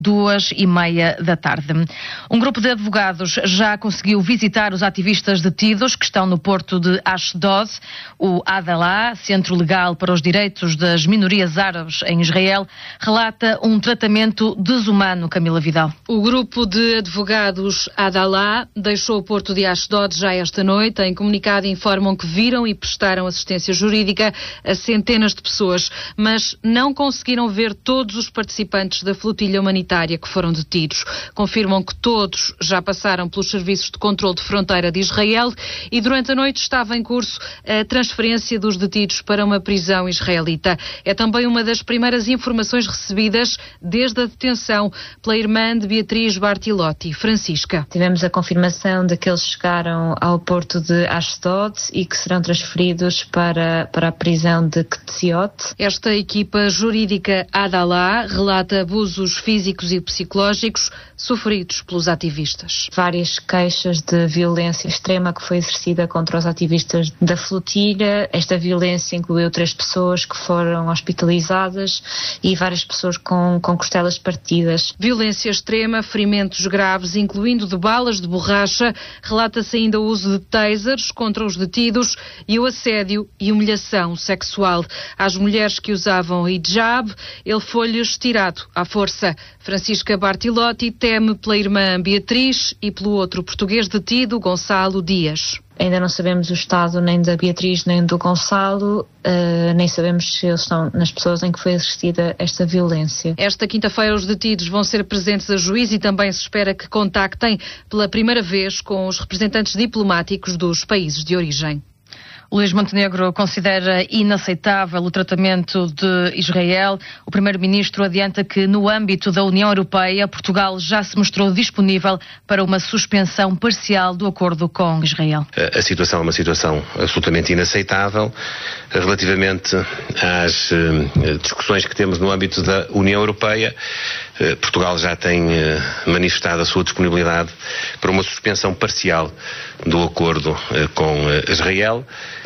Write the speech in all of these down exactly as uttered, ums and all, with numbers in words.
duas e meia da tarde. Um grupo de advogados já conseguiu visitar os ativistas detidos que estão no porto de Ashdod. O Adalah, Centro Legal para os Direitos das Minorias Árabes em Israel, relata um tratamento desumano, Camila Vidal. O grupo de advogados Adalah deixou o porto de Ashdod já esta noite. Em comunicado informam que viram e prestaram assistência jurídica a centenas de pessoas, mas não conseguiram ver todos os participantes da flotilha humanitária que foram detidos. Confirmam que todos já passaram pelos serviços de controle de fronteira de Israel e durante a noite estava em curso a transferência dos detidos para uma prisão israelita. É também uma das primeiras informações recebidas desde a detenção pela irmã de Beatriz Bartilotti, Francisca. Tivemos a confirmação de que eles chegaram ao porto de Ashdod e que serão transferidos para, para a prisão de Ketziot. Esta equipa jurídica Adalah relata abusos físicos e psicológicos sofridos pelos ativistas. Várias queixas de violência extrema que foi exercida contra os ativistas da flotilha. Esta violência incluiu três pessoas que foram hospitalizadas e várias pessoas com, com costelas partidas. Violência extrema, ferimentos graves, incluindo de balas de borracha. Relata-se ainda o uso de tasers contra os detidos e o assédio e humilhação sexual. Às mulheres que usavam hijab, ele foi-lhes tirado à força. Francisca Bartilotti teme pela irmã Beatriz e pelo outro português detido, Gonçalo Dias. Ainda não sabemos o estado nem da Beatriz nem do Gonçalo, uh, nem sabemos se eles estão nas pessoas em que foi exercida esta violência. Esta quinta-feira os detidos vão ser presentes a juiz e também se espera que contactem pela primeira vez com os representantes diplomáticos dos países de origem. Luís Montenegro considera inaceitável o tratamento de Israel. O primeiro-ministro adianta que, no âmbito da União Europeia, Portugal já se mostrou disponível para uma suspensão parcial do acordo com Israel. A situação é uma situação absolutamente inaceitável. Relativamente às discussões que temos no âmbito da União Europeia, Portugal já tem manifestado a sua disponibilidade para uma suspensão parcial do acordo com Israel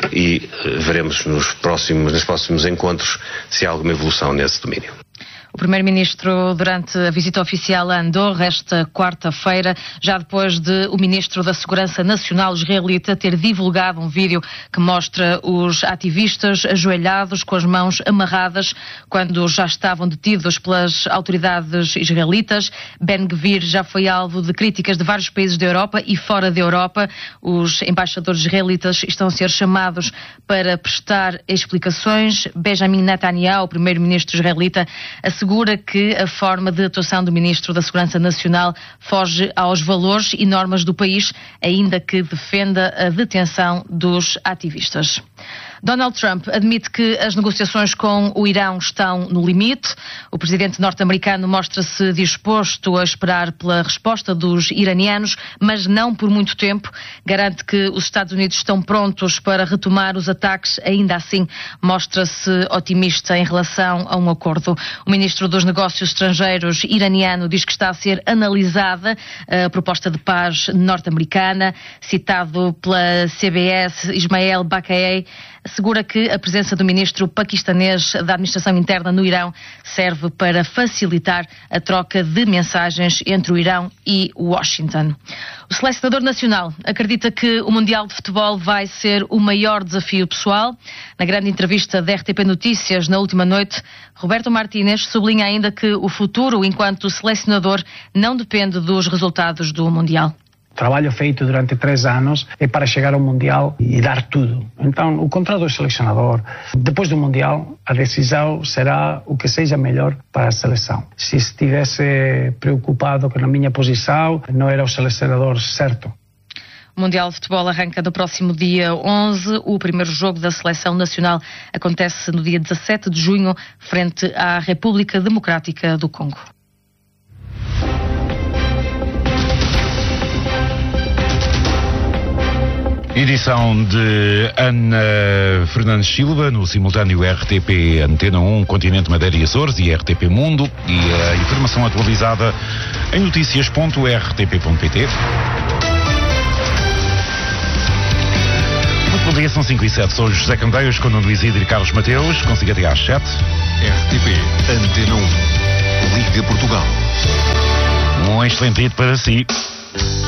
e veremos nos próximos, nos próximos encontros se há alguma evolução nesse domínio. O primeiro-ministro, durante a visita oficial a Andorra esta quarta-feira, já depois de o ministro da Segurança Nacional israelita ter divulgado um vídeo que mostra os ativistas ajoelhados com as mãos amarradas quando já estavam detidos pelas autoridades israelitas. Ben Gvir já foi alvo de críticas de vários países da Europa e fora da Europa. Os embaixadores israelitas estão a ser chamados para prestar explicações. Benjamin Netanyahu, o primeiro-ministro israelita, assegura que a forma de atuação do Ministro da Segurança Nacional foge aos valores e normas do país, ainda que defenda a detenção dos ativistas. Donald Trump admite que as negociações com o Irão estão no limite. O presidente norte-americano mostra-se disposto a esperar pela resposta dos iranianos, mas não por muito tempo. Garante que os Estados Unidos estão prontos para retomar os ataques. Ainda assim, mostra-se otimista em relação a um acordo. O ministro dos Negócios Estrangeiros iraniano diz que está a ser analisada a proposta de paz norte-americana. Citado pela C B S, Ismael Baqai assegura que a presença do ministro paquistanês da Administração Interna no Irão serve para facilitar a troca de mensagens entre o Irão e Washington. O selecionador nacional acredita que o Mundial de Futebol vai ser o maior desafio pessoal. Na grande entrevista da R T P Notícias na última noite, Roberto Martínez sublinha ainda que o futuro enquanto selecionador não depende dos resultados do Mundial. O trabalho feito durante três anos é para chegar ao Mundial e dar tudo. Então, o contrato do selecionador, depois do Mundial, a decisão será o que seja melhor para a seleção. Se estivesse preocupado com a minha posição, não era o selecionador certo. O Mundial de Futebol arranca no próximo dia onze. O primeiro jogo da Seleção Nacional acontece no dia dezassete de junho, frente à República Democrática do Congo. Edição de Ana Fernandes Silva, no simultâneo R T P Antena um, Continente Madeira e Açores e R T P Mundo, e a informação atualizada em notícias ponto r t p ponto p t. Muito bom dia, são cinco e sete, sou José Candeias com o Luís Isidro e Carlos Mateus, consigo até às sete. R T P Antena um, Liga Portugal. Um excelente dia para si.